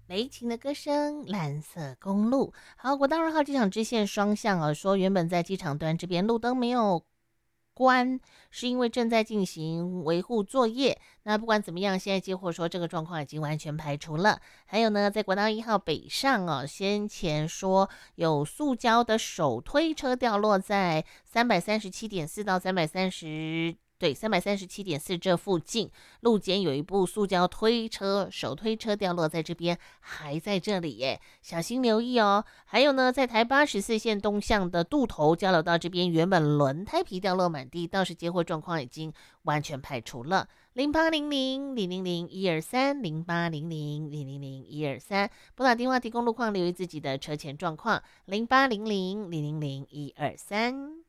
雷霆的歌声，蓝色公路。好，国道2号机场支线双向说原本在机场端这边路灯没有关，是因为正在进行维护作业。那不管怎么样，现在接获说这个状况已经完全排除了。还有呢，在国道1号北上先前说有塑胶的手推车掉落在337.4到330。对，337.4这附近路肩有一部塑胶推车、手推车掉落在这边，还在这里耶，小心留意哦。还有呢，在台84线东向的渡头交流道这边，原本轮胎皮掉落满地，倒是接获状况已经完全排除了。0800-000-123，0800-000-123，拨打电话提供路况，留意自己的车前状况。0800-000-123。